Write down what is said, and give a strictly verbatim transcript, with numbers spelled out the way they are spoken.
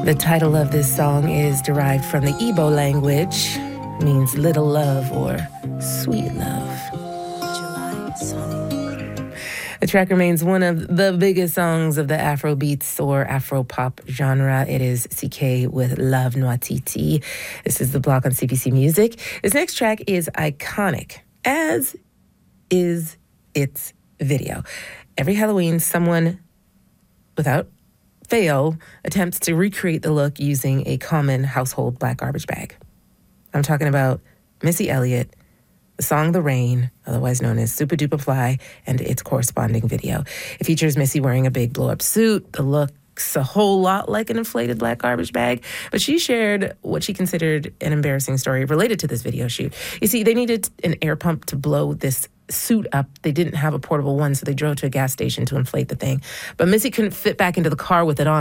The title of this song is derived from the Igbo language, means little love or sweet love. July Sunny. The track remains one of the biggest songs of the Afrobeats or Afro-pop genre. It is C K with Love Nwatiti. This is The Block on C B C Music. This next track is iconic, as is its video. Every Halloween, someone, without fail, attempts to recreate the look using a common household black garbage bag. I'm talking about Missy Elliott, the song The Rain, otherwise known as Super Duper Fly, and its corresponding video. It features Missy wearing a big blow-up suit. The look's a whole lot like an inflated black garbage bag, but she shared what she considered an embarrassing story related to this video shoot. You see, they needed an air pump to blow this suit up. They didn't have a portable one, so they drove to a gas station to inflate the thing. But Missy couldn't fit back into the car with it on.